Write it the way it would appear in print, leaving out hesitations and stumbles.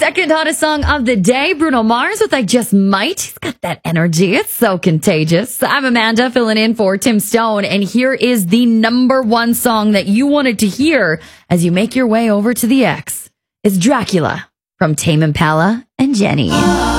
second hottest song of the day, Bruno Mars with I Just Might. He's got that energy. It's so contagious. I'm Amanda filling in for Tim Stone, and here is the number one song that you wanted to hear as you make your way over to the X. It's Dracula from Tame Impala and Jenny.